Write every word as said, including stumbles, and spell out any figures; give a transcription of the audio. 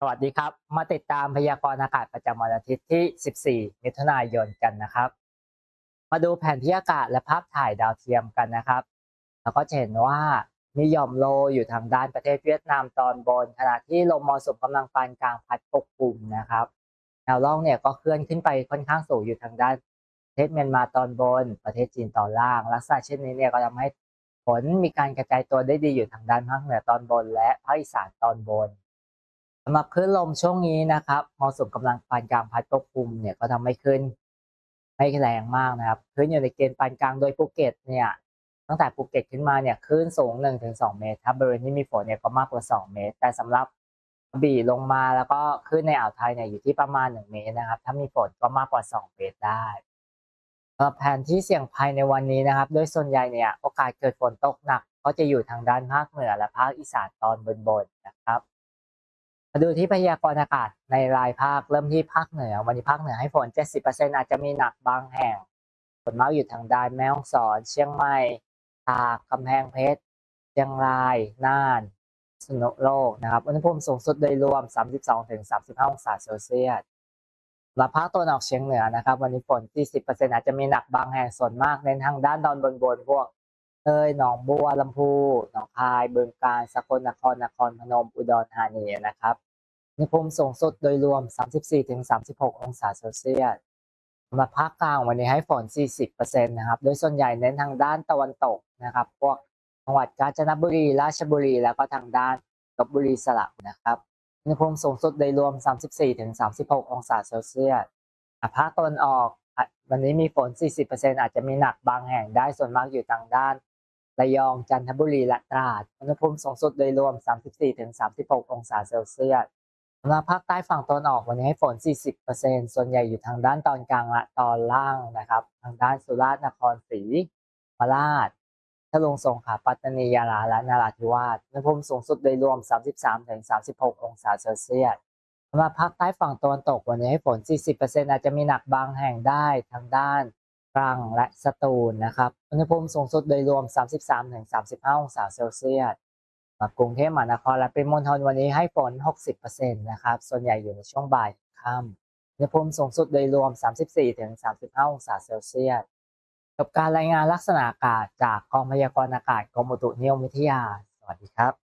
สวัสดีครับมาติดตามพยากรณ์อากาศประจำวันอาทิตย์ที่ สิบสี่ มิถุนายนกันนะครับมาดูแผนที่อากาศและภาพถ่ายดาวเทียมกันนะครับแล้วก็จะเห็นว่ามีหย่อมโลอยู่ทางด้านประเทศเวียดนามตอนบนขณะที่ลมมรสุมกำลังปานกลางพัดปกคลุมนะครับแนวร่องเนี่ยก็เคลื่อนขึ้นไปค่อนข้างสูงอยู่ทางด้านประเทศเมียนมาตอนบนประเทศจีนตอนล่างลักษณะเช่นนี้เนี่ยก็ทำให้ฝนมีการกระจายตัวได้ดีอยู่ทางด้านภาคเหนือตอนบนและภาคอีสานตอนบน สำหรับคลื่นลมช่วงนี้นะครับมรสุมกำลังปานกลางพัดปกคลุมเนี่ยก็ทำให้คลื่นไม่แรงมากนะครับคลื่นอยู่ในเกณฑ์ปานกลางโดยภูเก็ตเนี่ยตั้งแต่ภูเก็ตขึ้นมาเนี่ยคลื่นสูงหนึ่งถึงสองเมตรครับบริเวณที่มีฝนเนี่ยก็มากกว่าสองเมตรแต่สำหรับกระบี่ลงมาแล้วก็คลื่นในอ่าวไทยเนี่ยอยู่ที่ประมาณหนึ่งเมตรนะครับถ้ามีฝนก็มากกว่าสองเมตรได้สำหรับแผนที่เสี่ยงภัยในวันนี้นะครับโดยส่วนใหญ่เนี่ยโอกาสเกิดฝนตกหนักก็จะอยู่ทางด้านภาคเหนือและภาคอีสานตอนบนๆนะครับ มาดูที่พยากรณ์อากาศในรายภาคเริ่มที่ภาคเหนือวันนี้ภาคเหนือให้ฝน เจ็ดสิบเปอร์เซ็นต์ อาจจะมีหนักบางแห่งฝนมากอยู่ทางด้านแม่ฮ่องสอนเชียงใหม่ตากกำแพงเพชรเชียงรายน่านพิษณุโลกนะครับอุณหภูมิสูงสุดโดยรวม สามสิบสองถึงสามสิบห้า องศาเซลเซียสสำหรับภาคตะวันออกเฉียงเหนือนะครับวันนี้ฝน สี่สิบเปอร์เซ็นต์ อาจจะมีหนักบางแห่งส่วนมากเน้นทางด้านตอนบนๆพวกเลยหนองบัวลำพูหนองคายบึงกาฬสกลนครนครพนมอุดรธานีนะครับ อุณหภูมิสูงสุดโดยรวม สามสิบสี่ถึงสามสิบหก องศาเซลเซียสสำหรับภาคกลางวันนี้ให้ฝน สี่สิบเปอร์เซ็นต์ นต์นะครับ โดยส่วนใหญ่เน้นทางด้านตะวันตกนะครับ พวกจังหวัดกาญจนบุรี ราชบุรี แล้วก็ทางด้านลพบุรีสระบุรีนะครับ อุณหภูมิสูงสุดโดยรวม สามสิบสี่ถึงสามสิบหก องศาเซลเซียสอ่ะภาคตะวันออกอ่ะวันนี้มีฝน สี่สิบเปอร์เซ็นต์ อาจจะมีหนักบางแห่งได้ส่วนมากอยู่ทางด้านระยองจันทบุรีและตราดอุณหภูมิสูงสุดโดยรวม สามสิบสี่ถึงสามสิบหก องศาเซลเซียส สำหรับภาคใต้ฝั่งตะวันออกวันนี้ให้ฝน สี่สิบเปอร์เซ็นต์ ส่วนใหญ่อยู่ทางด้านตอนกลางและตอนล่างนะครับ ทางด้านสุราษฎร์นครศรีธรรมราชพัทลุงสงขลาปัตตานียะลาและนราธิวาสอุณหภูมิสูงสุดโดยรวม สามสิบสามถึงสามสิบหก องศาเซลเซียสสำหรับภาคใต้ฝั่งตะวันตกวันนี้ให้ฝน สี่สิบเปอร์เซ็นต์ อาจจะมีหนักบางแห่งได้ทางด้านตรังและสตูลนะครับอุณหภูมิสูงสุดโดยรวม สามสิบสามถึงสามสิบห้า องศาเซลเซียส กรุงเทพมหานครและปริมณฑลวันนี้ให้ฝน หกสิบเปอร์เซ็นต์ นะครับส่วนใหญ่อยู่ในช่วงบ่ายค่ำอุณหภูมิสูงสุดโดยรวม สามสิบสี่ถึงสามสิบห้า องศาเซลเซียสกับการรายงานลักษณะอากาศจากกองพยากรณ์อากาศกรมอุตุนิยมวิทยาสวัสดีครับ